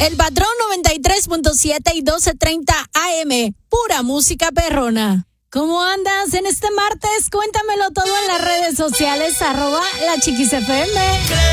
El Patrón 93.7 y 12:30 AM. Pura música perrona. ¿Cómo andas en este martes? Cuéntamelo todo en las redes sociales, @LaChiquisFM.